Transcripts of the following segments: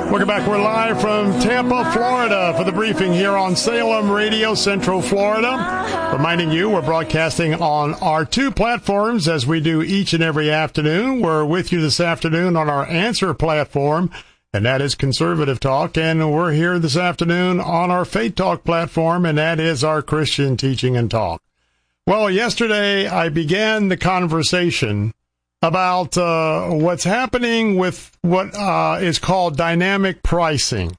Welcome back. We're live from Tampa, Florida for the briefing here on Salem Radio, Central Florida. Reminding you, we're broadcasting on our two platforms as we do each and every afternoon. We're with you this afternoon on our Answer platform, and that is Conservative Talk. And we're here this afternoon on our Faith Talk platform, and that is our Christian Teaching and Talk. Well, yesterday I began the conversation about what's happening with what is called dynamic pricing.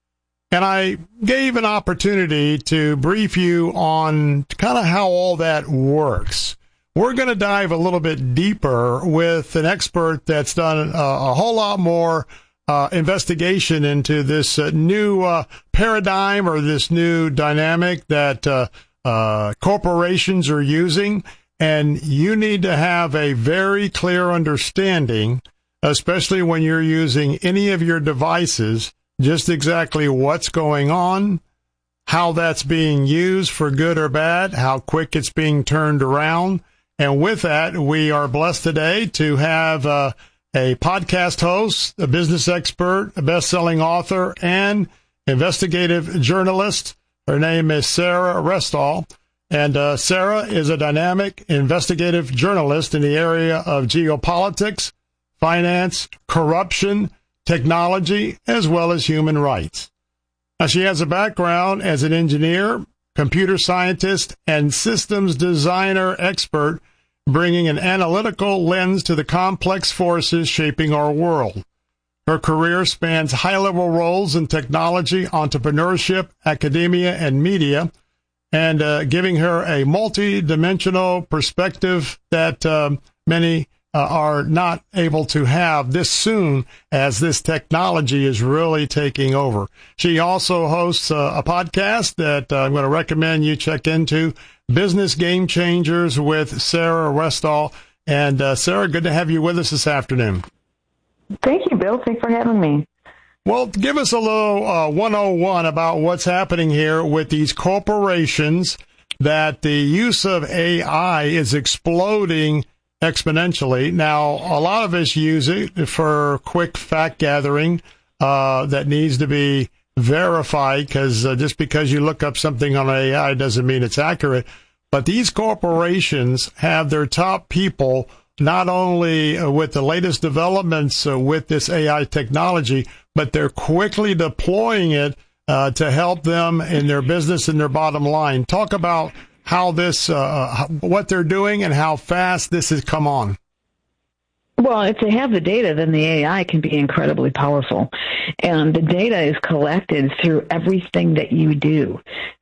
And I gave an opportunity to brief you on kind of how all that works. We're going to dive a little bit deeper with an expert that's done a whole lot more investigation into this new paradigm or this new dynamic that corporations are using. And you need to have a very clear understanding, especially when you're using any of your devices, just exactly what's going on, how that's being used for good or bad, how quick it's being turned around. And with that, we are blessed today to have a podcast host, a business expert, a best-selling author, and investigative journalist. Her name is Sarah Restall. And Sarah is a dynamic investigative journalist in the area of geopolitics, finance, corruption, technology, as well as human rights. Now, she has a background as an engineer, computer scientist, and systems designer expert, bringing an analytical lens to the complex forces shaping our world. Her career spans high-level roles in technology, entrepreneurship, academia, and media, and giving her a multi-dimensional perspective that many are not able to have this soon as this technology is really taking over. She also hosts a podcast that I'm going to recommend you check into, Business Game Changers with Sarah Restall. And Sarah, good to have you with us this afternoon. Thank you, Bill. Thanks for having me. Well, give us a little 101 about what's happening here with these corporations, that the use of AI is exploding exponentially. Now, a lot of us use it for quick fact gathering that needs to be verified, because just because you look up something on AI doesn't mean it's accurate. But these corporations have their top people not only with the latest developments with this AI technology, but they're quickly deploying it to help them in their business and their bottom line. Talk about how this, what they're doing and how fast this has come on. Well, if they have the data, then the AI can be incredibly powerful. And the data is collected through everything that you do,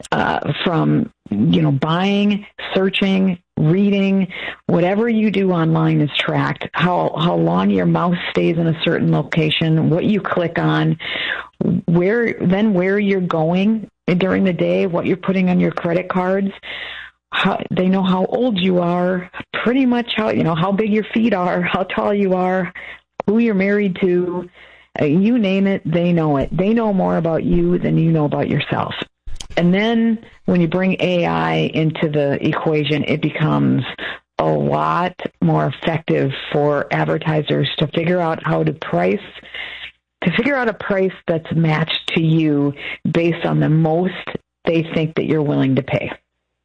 from, buying, searching, reading, whatever you do online is tracked. How long your mouse stays in a certain location, what you click on, where you're going during the day, what you're putting on your credit cards. They know how old you are, pretty much how big your feet are, how tall you are, who you're married to, you name it, they know it. They know more about you than you know about yourself. And then when you bring AI into the equation, it becomes a lot more effective for advertisers to figure out how to figure out a price that's matched to you based on the most they think that you're willing to pay.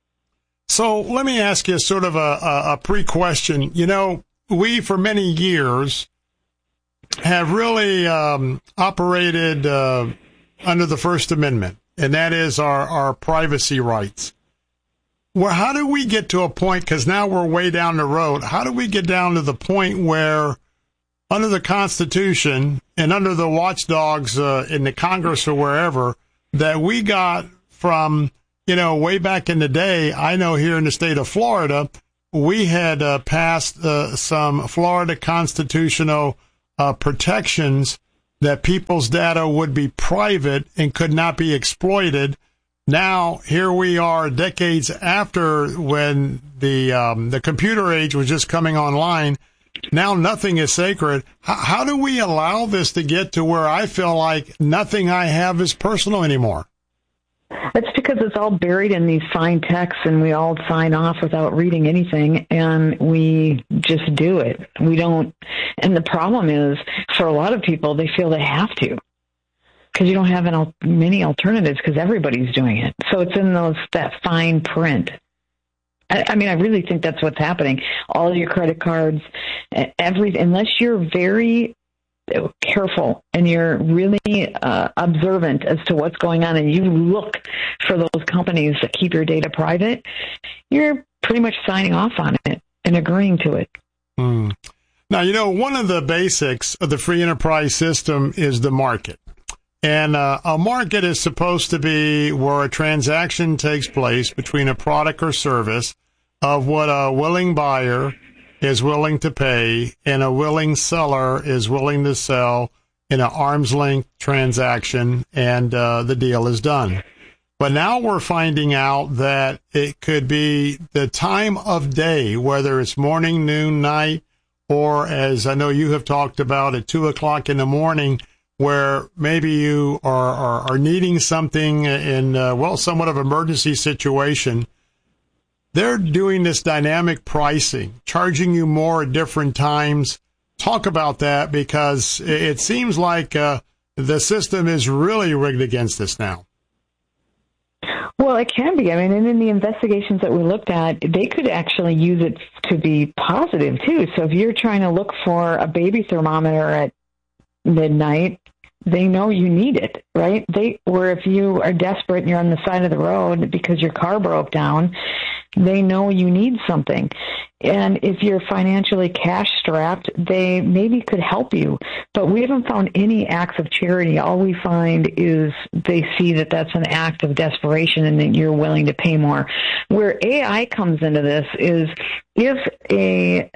So let me ask you sort of a pre-question. We, for many years, have really operated under the First Amendment, and that is our privacy rights. Well, how do we get to a point, because now we're way down the road, how do we get down to the point where under the Constitution and under the watchdogs in the Congress or wherever, that we got from way back in the day? I know here in the state of Florida, we had passed some Florida constitutional protections that people's data would be private and could not be exploited. Now, here we are decades after, when the computer age was just coming online. Now nothing is sacred. How do we allow this to get to where I feel like nothing I have is personal anymore? That's because it's all buried in these fine texts, and we all sign off without reading anything, and we just do it. We don't. And the problem is, for a lot of people, they feel they have to. because you don't have many alternatives because everybody's doing it. So it's in that fine print. I mean, I really think that's what's happening. All your credit cards, unless you're very careful and you're really observant as to what's going on and you look for those companies that keep your data private, you're pretty much signing off on it and agreeing to it. Now, one of the basics of the free enterprise system is the market. And a market is supposed to be where a transaction takes place between a product or service of what a willing buyer is willing to pay and a willing seller is willing to sell in an arm's length transaction, and the deal is done. But now we're finding out that it could be the time of day, whether it's morning, noon, night, or as I know you have talked about at 2 o'clock in the morning, where maybe you are needing something in, somewhat of an emergency situation. They're doing this dynamic pricing, charging you more at different times. Talk about that, because it seems like the system is really rigged against us now. Well, it can be. I mean, and in the investigations that we looked at, they could actually use it to be positive, too. So if you're trying to look for a baby thermometer at midnight, they know you need it, right? Or if you are desperate and you're on the side of the road because your car broke down, they know you need something. And if you're financially cash strapped, they maybe could help you. But we haven't found any acts of charity. All we find is they see that that's an act of desperation and that you're willing to pay more. Where AI comes into this is if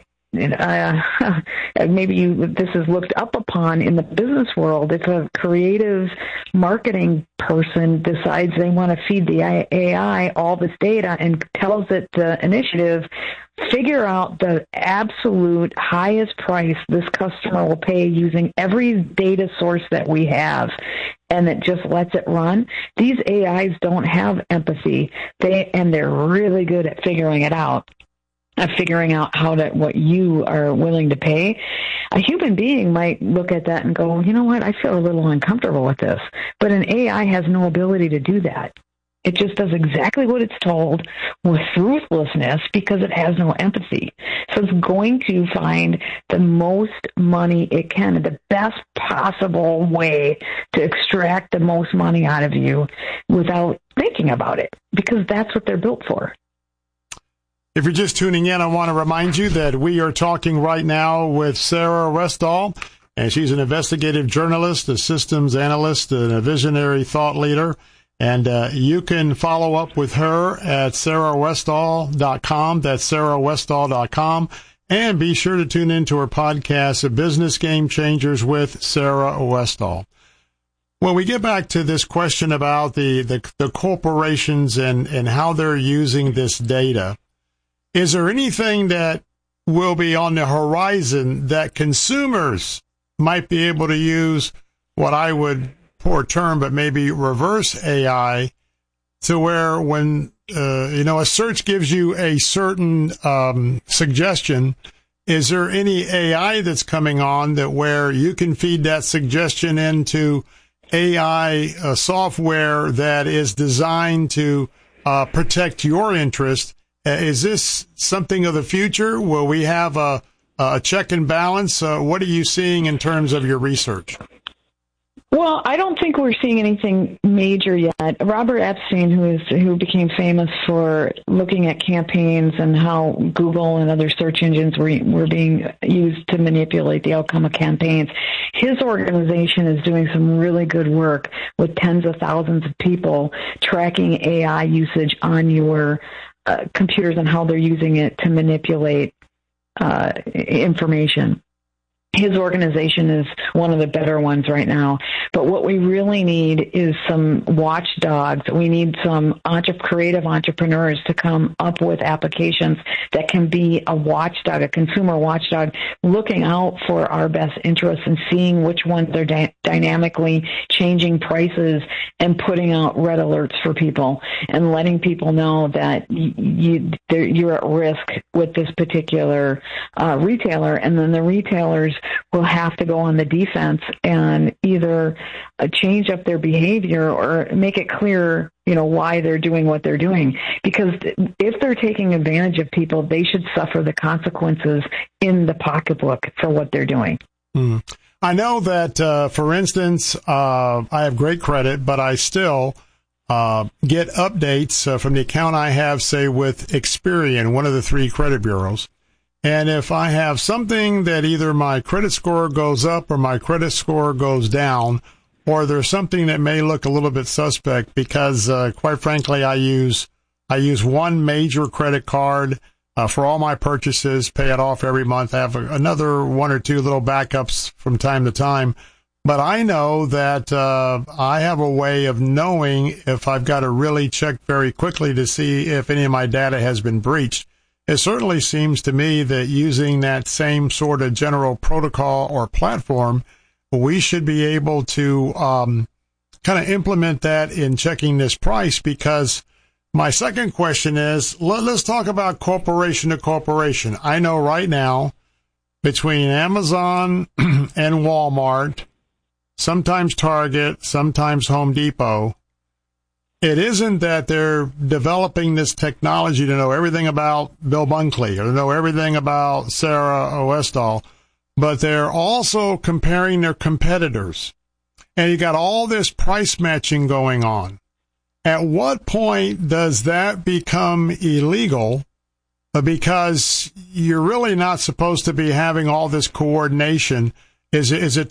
this is looked up upon in the business world. If a creative marketing person decides they want to feed the AI all this data and tells it the initiative, figure out the absolute highest price this customer will pay using every data source that we have, and it just lets it run. These AIs don't have empathy, they're really good at figuring it out. Figuring out what you are willing to pay. A human being might look at that and go, you know what, I feel a little uncomfortable with this. But an AI has no ability to do that. It just does exactly what it's told with ruthlessness because it has no empathy. So it's going to find the most money it can, the best possible way to extract the most money out of you without thinking about it, because that's what they're built for. If you're just tuning in, I want to remind you that we are talking right now with Sarah Westall, and she's an investigative journalist, a systems analyst, and a visionary thought leader. And you can follow up with her at sarahwestall.com. That's sarahwestall.com. And be sure to tune into her podcast, Business Game Changers with Sarah Westall. Well, we get back to this question about the corporations and how they're using this data. Is there anything that will be on the horizon that consumers might be able to use, what I would, poor term, but maybe reverse AI, to where when, a search gives you a certain suggestion, is there any AI that's coming on that where you can feed that suggestion into AI software that is designed to protect your interest? Is this something of the future? Will we have a check and balance? What are you seeing in terms of your research? Well, I don't think we're seeing anything major yet. Robert Epstein, who became famous for looking at campaigns and how Google and other search engines were being used to manipulate the outcome of campaigns, his organization is doing some really good work with tens of thousands of people tracking AI usage on your computers and how they're using it to manipulate information. His organization is one of the better ones right now. But what we really need is some watchdogs. We need some creative entrepreneurs to come up with applications that can be a watchdog, a consumer watchdog, looking out for our best interests and seeing which ones are dynamically changing prices and putting out red alerts for people and letting people know that you're at risk with this particular retailer. And then the retailers will have to go on the defense and either change up their behavior or make it clear, why they're doing what they're doing. Because if they're taking advantage of people, they should suffer the consequences in the pocketbook for what they're doing. I know that, for instance, I have great credit, but I still get updates from the account I have, say, with Experian, one of the 3 credit bureaus. And if I have something that either my credit score goes up or my credit score goes down, or there's something that may look a little bit suspect because, quite frankly, I use one major credit card for all my purchases, pay it off every month. I have another 1 or 2 little backups from time to time. But I know that I have a way of knowing if I've got to really check very quickly to see if any of my data has been breached. It certainly seems to me that using that same sort of general protocol or platform, we should be able to kind of implement that in checking this price, because my second question is, let's talk about corporation to corporation. I know right now between Amazon and Walmart, sometimes Target, sometimes Home Depot, it isn't that they're developing this technology to know everything about Bill Bunkley or to know everything about Sarah Oestall, but they're also comparing their competitors. And you got all this price matching going on. At what point does that become illegal? Because you're really not supposed to be having all this coordination. Is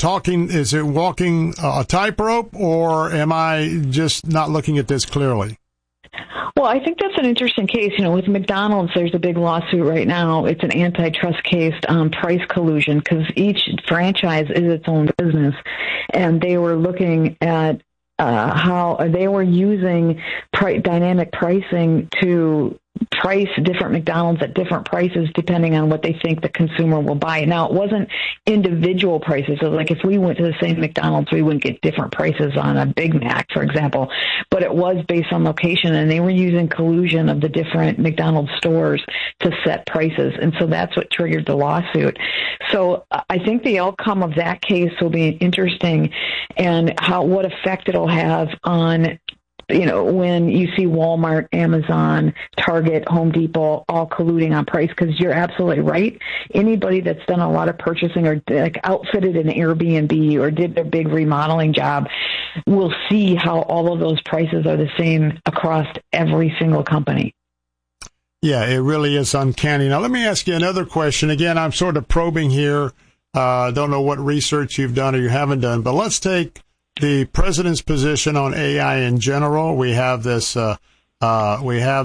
it walking a tightrope, or am I just not looking at this clearly? Well, I think that's an interesting case. With McDonald's, there's a big lawsuit right now. It's an antitrust case on price collusion because each franchise is its own business, and they were looking at how they were using dynamic pricing to price different McDonald's at different prices depending on what they think the consumer will buy. Now, it wasn't individual prices. So, like, if we went to the same McDonald's, we wouldn't get different prices on a Big Mac, for example. But it was based on location, and they were using collusion of the different McDonald's stores to set prices. And so that's what triggered the lawsuit. So I think the outcome of that case will be interesting, and what effect it'll have on when you see Walmart, Amazon, Target, Home Depot all colluding on price, because you're absolutely right. Anybody that's done a lot of purchasing or outfitted an Airbnb or did their big remodeling job will see how all of those prices are the same across every single company. Yeah, it really is uncanny. Now, let me ask you another question. Again, I'm sort of probing here. Don't know what research you've done or you haven't done, but let's take the president's position on AI in general. We have this AI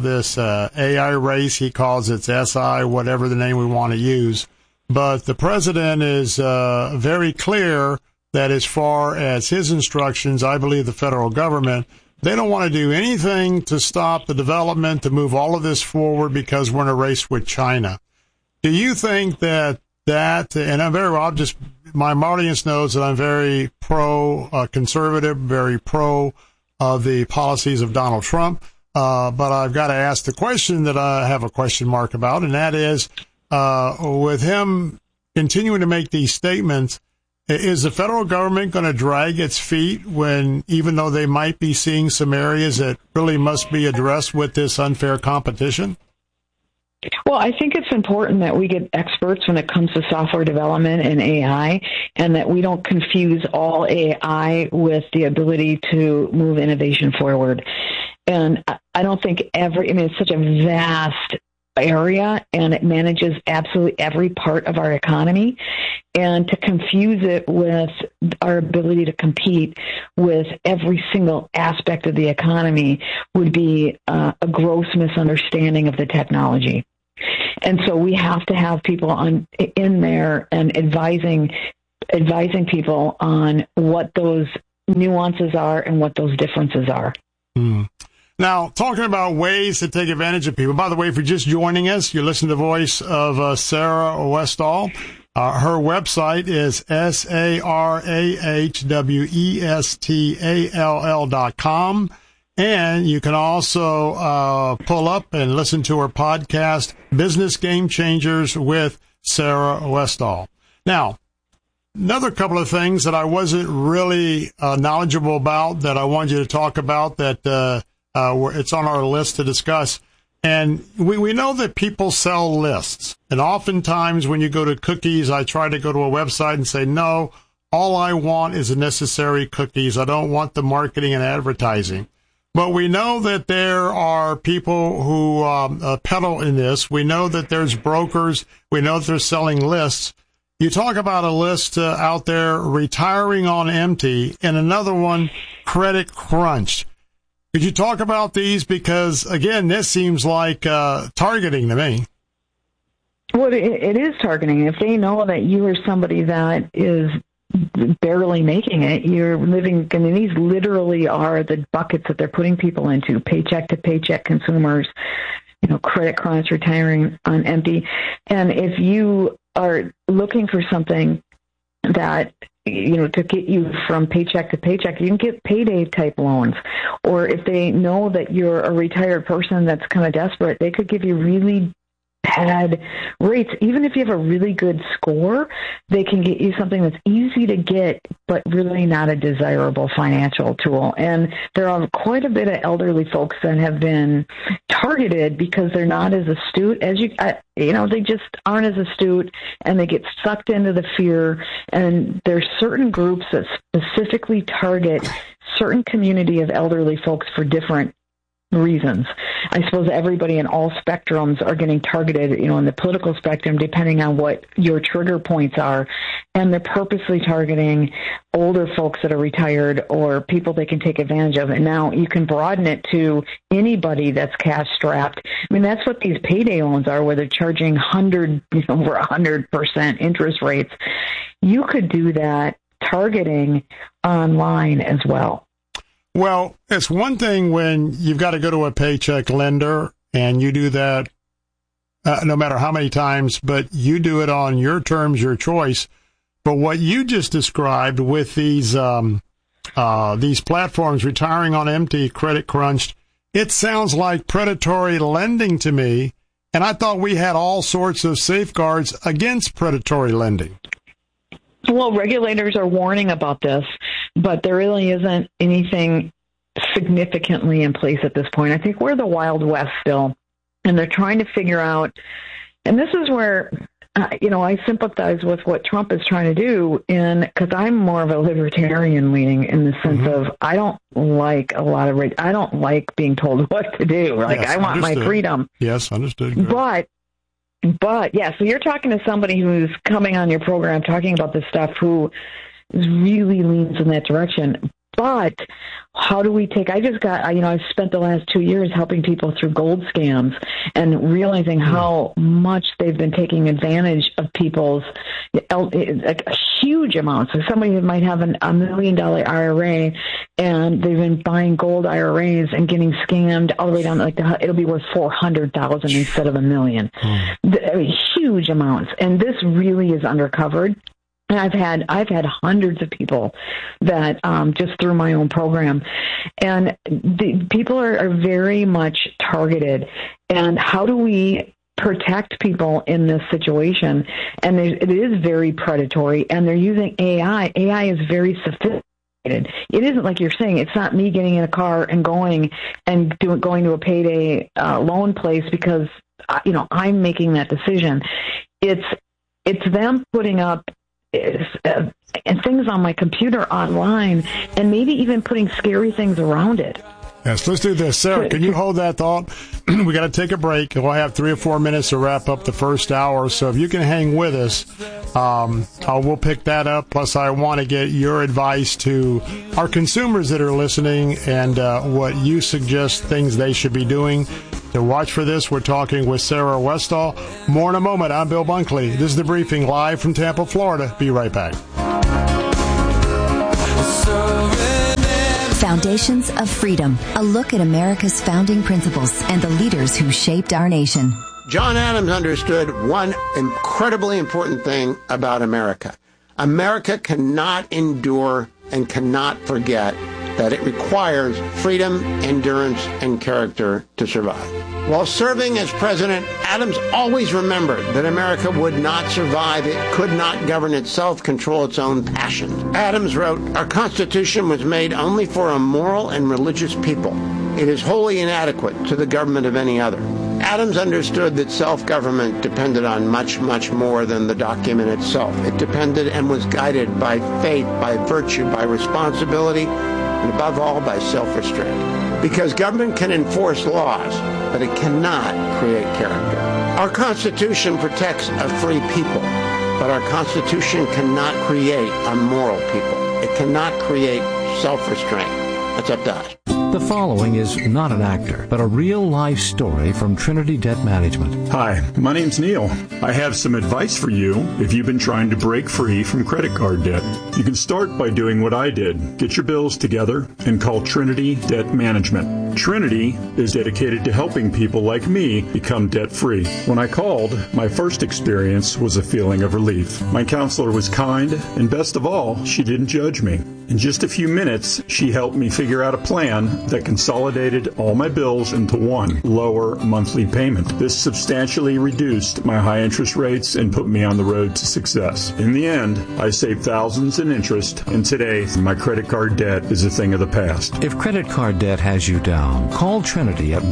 race. He calls it SI, whatever the name we want to use. But the president is very clear that as far as his instructions, I believe the federal government, they don't want to do anything to stop the development, to move all of this forward because we're in a race with China. Do you think that, and my audience knows that I'm very pro-conservative, very pro of the policies of Donald Trump, but I've got to ask the question that I have a question mark about, and that is, with him continuing to make these statements, is the federal government going to drag its feet when, even though they might be seeing some areas that really must be addressed with this unfair competition? Well, I think it's important that we get experts when it comes to software development and AI, and that we don't confuse all AI with the ability to move innovation forward. And I don't think it's such a vast area, and it manages absolutely every part of our economy. And to confuse it with our ability to compete with every single aspect of the economy would be a gross misunderstanding of the technology. And so we have to have people in there and advising people on what those nuances are and what those differences are. Now, talking about ways to take advantage of people. By the way, if you're just joining us, you're listening to the voice of Sarah Oestall. Her website is sarahwestall.com. And you can also pull up and listen to her podcast, Business Game Changers with Sarah Oestall. Now, Another couple of things that I wasn't really knowledgeable about that I wanted you to talk about that it's on our list to discuss. And we know that people sell lists. And oftentimes when you go to cookies, I try to go to a website and say, no, all I want is the necessary cookies. I don't want the marketing and advertising. But we know that there are people who peddle in this. We know that there's brokers. We know that they're selling lists. You talk about a list out there, retiring on empty, and another one, credit crunched. Could you talk about these? Because, again, this seems like targeting to me. Well, it is targeting. If they know that you are somebody that is barely making it, you're living, I mean, these literally are the buckets that they're putting people into, paycheck to paycheck consumers, credit crunch, retiring on empty. And if you are looking for something that, to get you from paycheck to paycheck, you can get payday type loans. Or if they know that you're a retired person that's kind of desperate, they could give you really bad rates. Even if you have a really good score, they can get you something that's easy to get, but really not a desirable financial tool. And there are quite a bit of elderly folks that have been targeted because they're not as astute as they just aren't as astute, and they get sucked into the fear. And there's certain groups that specifically target certain community of elderly folks for different reasons. I suppose everybody in all spectrums are getting targeted, in the political spectrum, depending on what your trigger points are. And they're purposely targeting older folks that are retired or people they can take advantage of. And now you can broaden it to anybody that's cash strapped. I mean, that's what these payday loans are, where they're charging over 100% interest rates. You could do that targeting online as well. Well, it's one thing when you've got to go to a paycheck lender and you do that no matter how many times, but you do it on your terms, your choice. But what you just described with these platforms, retiring on empty, credit crunched, it sounds like predatory lending to me. And I thought we had all sorts of safeguards against predatory lending. Well, regulators are warning about this, but there really isn't anything significantly in place at this point. I think we're the Wild West still, and they're trying to figure out, and this is where, I sympathize with what Trump is trying to do, because I'm more of a libertarian leaning in the sense of I don't like I don't like being told what to do. Like, yes, I want my freedom. Yes, understood. Great. But yeah, so you're talking to somebody who's coming on your program talking about this stuff who really leans in that direction. But how do we take, I've spent the last 2 years helping people through gold scams and realizing how much they've been taking advantage of people's like huge amounts. So somebody who might have a $1 million IRA and they've been buying gold IRAs and getting scammed all the way down, it'll be worth $400,000 instead of $1 million. Huge amounts. And this really is undercovered. And I've had hundreds of people that just through my own program, and the people are very much targeted. And how do we protect people in this situation? And it is very predatory, and they're using AI. AI is very sophisticated. It isn't like you're saying. It's not me getting in a car and going to a payday loan place because I'm making that decision. It's them putting up and things on my computer online, and maybe even putting scary things around it. Yes, let's do this. Sarah, can you hold that thought? We got to take a break. We'll have 3 or 4 minutes to wrap up the first hour. So if you can hang with us, we'll pick that up. Plus, I want to get your advice to our consumers that are listening and what you suggest things they should be doing. To watch for this, we're talking with Sarah Westall. More in a moment. I'm Bill Bunkley. This is The Briefing live from Tampa, Florida. Be right back. Foundations of Freedom, a look at America's founding principles and the leaders who shaped our nation. John Adams understood one incredibly important thing about America. America cannot endure and cannot forget that it requires freedom, endurance, and character to survive. While serving as president, Adams always remembered that America would not survive. It could not govern itself, control its own passions. Adams wrote, "Our Constitution was made only for a moral and religious people. It is wholly inadequate to the government of any other." Adams understood that self-government depended on much, much more than the document itself. It depended and was guided by faith, by virtue, by responsibility, and above all, by self-restraint. Because government can enforce laws, but it cannot create character. Our Constitution protects a free people, but our Constitution cannot create a moral people. It cannot create self-restraint. That's up to us. The following is not an actor, but a real-life story from Trinity Debt Management. Hi, my name's Neil. I have some advice for you if you've been trying to break free from credit card debt. You can start by doing what I did. Get your bills together and call Trinity Debt Management. Trinity is dedicated to helping people like me become debt-free. When I called, my first experience was a feeling of relief. My counselor was kind, and best of all, she didn't judge me. In just a few minutes, she helped me figure out a plan that consolidated all my bills into one lower monthly payment. This substantially reduced my high interest rates and put me on the road to success. In the end, I saved thousands in interest, and today, my credit card debt is a thing of the past. If credit card debt has you down, call Trinity at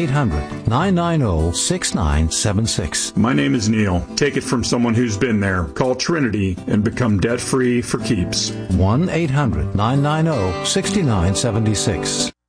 1-800-990-6976. My name is Neil. Take it from someone who's been there. Call Trinity and become debt-free for keeps. 1-800-990-6976.